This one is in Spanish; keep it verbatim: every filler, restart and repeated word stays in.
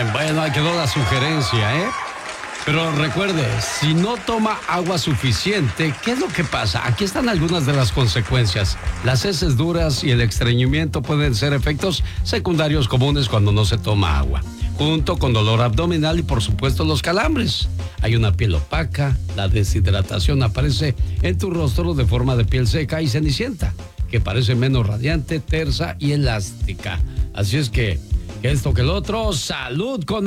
bien, bueno, ahí quedó la sugerencia, ¿eh? Pero recuerde, si no toma agua suficiente, ¿qué es lo que pasa? Aquí están algunas de las consecuencias. Las heces duras y el estreñimiento pueden ser efectos secundarios comunes cuando no se toma agua, junto con dolor abdominal y por supuesto los calambres. Hay una piel opaca, la deshidratación aparece en tu rostro de forma de piel seca y cenicienta, que parece menos radiante, tersa y elástica. Así es que, que esto que el otro, salud con